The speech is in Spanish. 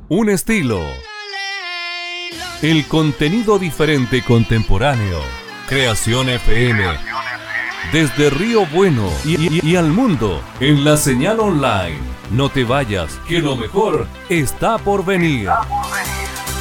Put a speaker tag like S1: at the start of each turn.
S1: un estilo, el contenido diferente contemporáneo. Creación FM, desde Río Bueno y al mundo, en la señal online. No te vayas, que lo mejor está por venir.